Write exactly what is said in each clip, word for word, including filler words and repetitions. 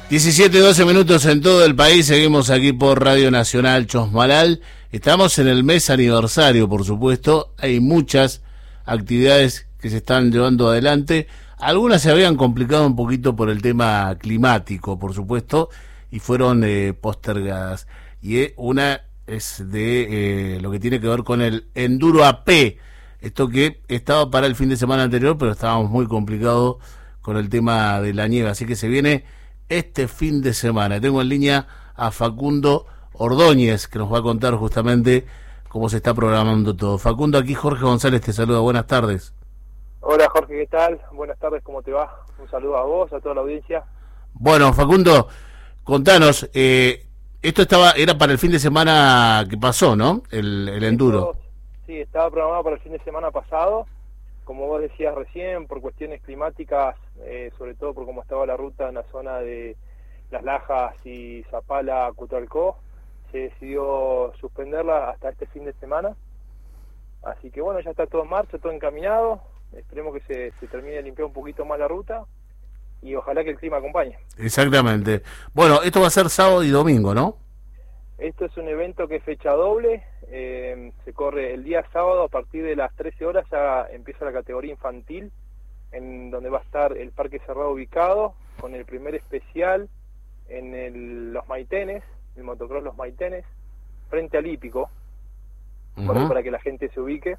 diecisiete, doce minutos en todo el país, seguimos aquí por Radio Nacional Chosmalal. Estamos en el mes aniversario, por supuesto, hay muchas actividades que se están llevando adelante. Algunas se habían complicado un poquito por el tema climático, por supuesto, y fueron eh, postergadas. Y eh, una es de eh, lo que tiene que ver con el Enduro A P, esto que estaba para el fin de semana anterior, pero estábamos muy complicados con el tema de la nieve, así que se viene este fin de semana. Tengo en línea a Facundo Ordóñez, que nos va a contar justamente cómo se está programando todo. Facundo, aquí Jorge González te saluda, buenas tardes. Hola Jorge, ¿qué tal? Buenas tardes, ¿cómo te va? Un saludo a vos, a toda la audiencia. Bueno, Facundo, contanos, eh, esto estaba era para el fin de semana que pasó, ¿no? El, el enduro. Esto, sí, estaba programado para el fin de semana pasado. Como vos decías recién, por cuestiones climáticas, eh, sobre todo por cómo estaba la ruta en la zona de Las Lajas y Zapala, Cutralcó, se decidió suspenderla hasta este fin de semana. Así que bueno, ya está todo en marcha, todo encaminado. Esperemos que se, se termine de limpiar un poquito más la ruta y ojalá que el clima acompañe. Exactamente. Bueno, esto va a ser sábado y domingo, ¿no? Esto es un evento que es fecha doble, eh, se corre el día sábado a partir de las trece horas, ya empieza la categoría infantil, en donde va a estar el parque cerrado ubicado, con el primer especial en el, los Maitenes, el motocross Los Maitenes, frente al hípico, uh-huh. Por ahí para que la gente se ubique.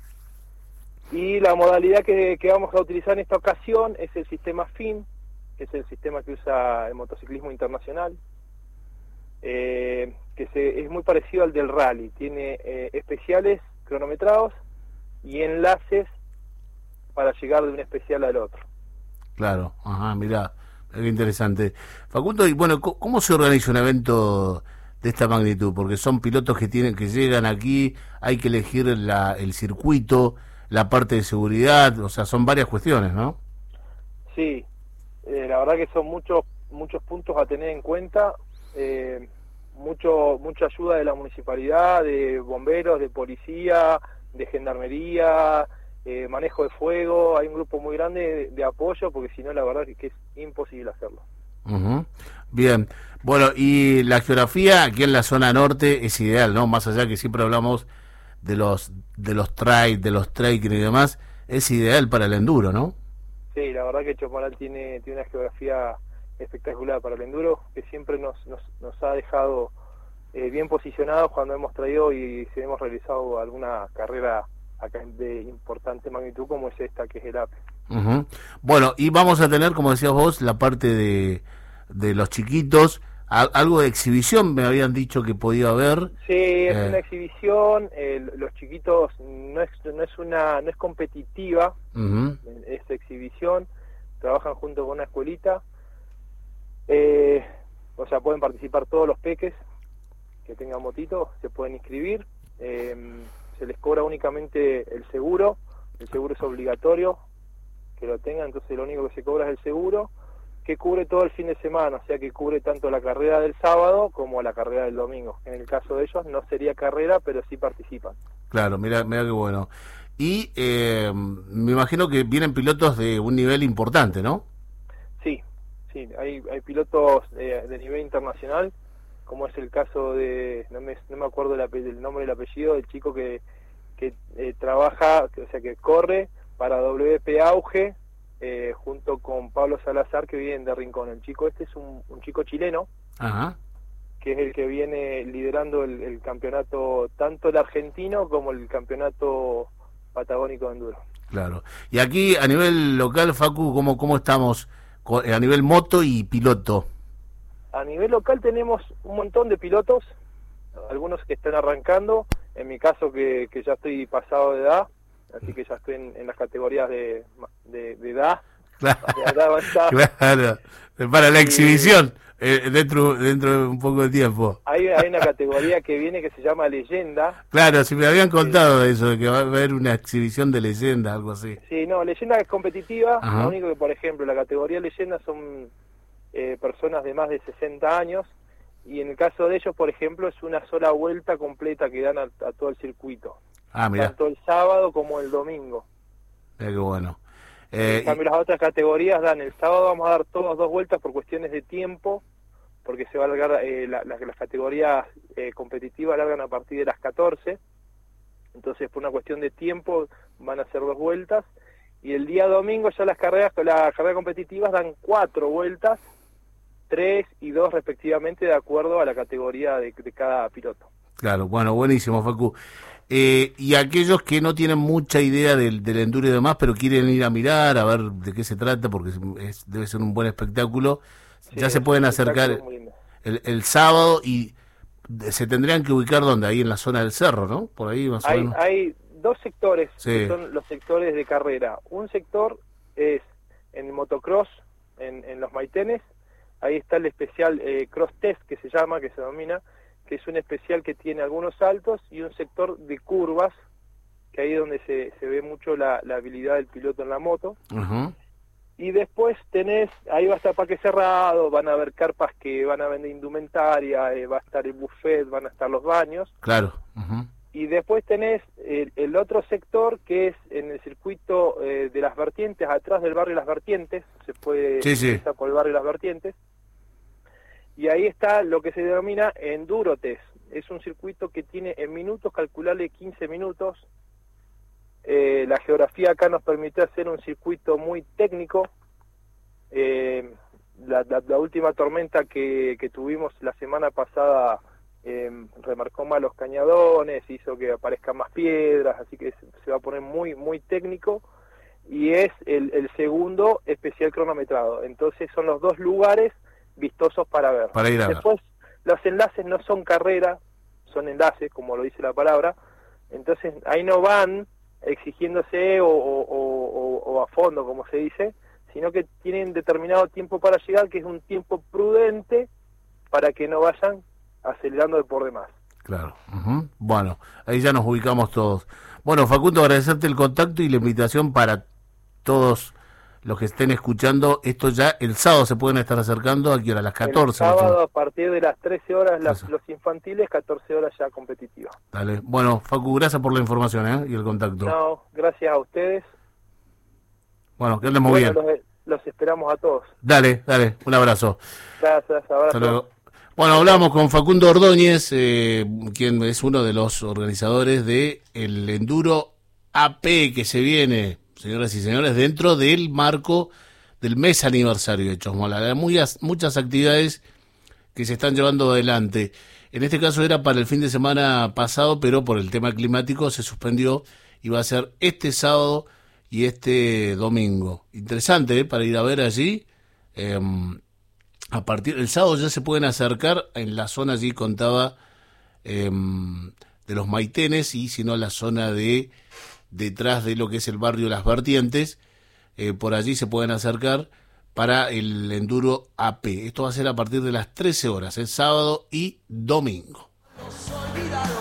Y la modalidad que, que vamos a utilizar en esta ocasión es el sistema F I N, que es el sistema que usa el motociclismo internacional. Eh, que se, es muy parecido al del rally, tiene eh, especiales cronometrados y enlaces para llegar de un especial al otro. Claro, ajá, mirá, qué interesante. Facundo, y bueno, ¿cómo se organiza un evento de esta magnitud? Porque son pilotos que tienen que llegan aquí, hay que elegir la, el circuito, la parte de seguridad, o sea, son varias cuestiones, ¿no? Sí, eh, la verdad que son muchos muchos puntos a tener en cuenta. Eh, mucho mucha ayuda de la municipalidad, de bomberos, de policía, de gendarmería, eh, manejo de fuego. Hay un grupo muy grande de, de apoyo, porque si no la verdad es que es imposible hacerlo. Uh-huh. Bien, bueno, y la geografía aquí en la zona norte es ideal, ¿no? Más allá que siempre hablamos de los de los trails, de los trekking y demás, es ideal para el enduro, ¿no? Sí, la verdad que Chosmalal tiene tiene una geografía espectacular para el enduro, que siempre nos nos, nos ha dejado eh, bien posicionados cuando hemos traído y si hemos realizado alguna carrera acá de importante magnitud como es esta, que es el A P. Uh-huh. Bueno, y vamos a tener, como decías vos, la parte de, de los chiquitos, a, algo de exhibición me habían dicho que podía haber. Sí, es eh. una exhibición, eh, los chiquitos no es no es una no es competitiva, uh-huh. Es exhibición, trabajan junto con una escuelita. Eh, o sea, pueden participar todos los peques que tengan motito, se pueden inscribir, eh, se les cobra únicamente el seguro, el seguro es obligatorio que lo tengan, entonces lo único que se cobra es el seguro, que cubre todo el fin de semana, o sea que cubre tanto la carrera del sábado como la carrera del domingo. En el caso de ellos no sería carrera, pero sí participan. Claro, mira, mira qué bueno. Y eh, me imagino que vienen pilotos de un nivel importante, ¿no? Sí. Sí, hay, hay pilotos eh, de nivel internacional, como es el caso de, no me, no me acuerdo el, el nombre y el apellido del chico que, que eh, trabaja, o sea que corre para W P Auge, eh, junto con Pablo Salazar, que viene de Rincón. El chico este es un, un chico chileno, ajá, que es el que viene liderando el, el campeonato, tanto el argentino como el campeonato patagónico de enduro. Claro. Y aquí a nivel local, Facu, ¿cómo, cómo estamos? A nivel moto y piloto. A nivel local tenemos un montón de pilotos, algunos que están arrancando, en mi caso que, que ya estoy pasado de edad, así que ya estoy en, en las categorías de, de, de edad. Claro, de edad avanzada. Claro, para la y, exhibición, eh, dentro dentro de un poco de tiempo. Hay, hay una categoría que viene que se llama leyenda. Claro, si me habían contado de eso, de que va a haber una exhibición de leyenda, algo así. Sí, no, leyenda es competitiva, ajá. Lo único que, por ejemplo, la categoría leyenda son eh, personas de más de sesenta años, y en el caso de ellos, por ejemplo, es una sola vuelta completa que dan a, a todo el circuito. Ah, mira. Tanto el sábado como el domingo. Mira qué bueno. Eh, en cambio, y... las otras categorías dan el sábado, vamos a dar todas dos vueltas por cuestiones de tiempo, porque se va a alargar, eh, la, la, las categorías eh, competitivas largan a partir de las catorce, entonces por una cuestión de tiempo van a ser dos vueltas, y el día domingo ya las carreras, las carreras competitivas dan cuatro vueltas, tres y dos respectivamente, de acuerdo a la categoría de, de cada piloto. Claro, bueno, buenísimo, Facu. Eh, y aquellos que no tienen mucha idea del, del enduro y demás, pero quieren ir a mirar, a ver de qué se trata, porque es, debe ser un buen espectáculo, sí, ya se pueden acercar el, el sábado y se tendrían que ubicar donde, ahí en la zona del cerro, ¿no? Por ahí más hay, o menos. Hay dos sectores, sí. que son los sectores de carrera. Un sector es en motocross, en, en los Maitenes, ahí está el especial eh, Cross Test, que se llama, que se denomina, que es un especial que tiene algunos saltos, y un sector de curvas, que ahí es donde se, se ve mucho la, la habilidad del piloto en la moto. Uh-huh. Y después tenés, ahí va a estar parque cerrado, van a haber carpas que van a vender indumentaria, eh, va a estar el buffet, van a estar los baños. Claro. Uh-huh. Y después tenés el, el otro sector, que es en el circuito eh, de Las Vertientes, atrás del barrio Las Vertientes, se puede sí, sí. empezar por el barrio Las Vertientes, y ahí está lo que se denomina Enduro Test. Es un circuito que tiene en minutos, calcularle quince minutos. Eh, la geografía acá nos permite hacer un circuito muy técnico. Eh, la, la, la última tormenta que, que tuvimos la semana pasada eh, remarcó más los cañadones, hizo que aparezcan más piedras, así que se, se va a poner muy muy técnico, y es el, el segundo especial cronometrado. Entonces son los dos lugares vistosos para ver. Para ir a Después, ver. Los enlaces no son carrera, son enlaces, como lo dice la palabra, entonces ahí no van exigiéndose o, o, o, o a fondo, como se dice, sino que tienen determinado tiempo para llegar, que es un tiempo prudente para que no vayan acelerando de por demás. Claro. Uh-huh. Bueno, ahí ya nos ubicamos todos. Bueno, Facundo, agradecerte el contacto y la invitación para todos los que estén escuchando. Esto ya el sábado se pueden estar acercando, aquí a las catorce. El sábado a partir de las trece horas las, los infantiles, catorce horas ya competitivas. Dale. Bueno, Facu, gracias por la información ¿eh? y el contacto. No, gracias a ustedes. Bueno, que anden muy bueno, bien. Los, los esperamos a todos. Dale, dale, un abrazo. Gracias, abrazo. Hasta luego. Bueno, hablamos con Facundo Ordóñez, eh, quien es uno de los organizadores de el Enduro A P que se viene, señoras y señores, dentro del marco del mes aniversario de Chosmalal. Hay muchas, muchas actividades que se están llevando adelante. En este caso era para el fin de semana pasado, pero por el tema climático se suspendió y va a ser este sábado y este domingo. Interesante ¿eh? para ir a ver allí. Eh, a partir del sábado ya se pueden acercar en la zona, allí contaba, eh, de los Maitenes, y si no la zona de detrás de lo que es el barrio Las Vertientes, eh, por allí se pueden acercar para el Enduro A P. Esto va a ser a partir de las trece horas, el sábado y domingo.